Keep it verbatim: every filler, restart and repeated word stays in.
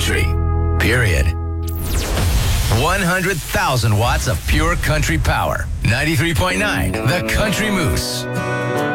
country. Period. one hundred thousand watts of pure country power. ninety-three point nine, The Country Moose.